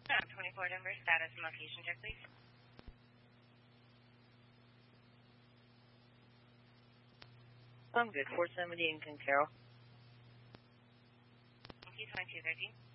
24 Denver, status and location check, please. I'm good. 470 in Carroll. Thank you, 2213.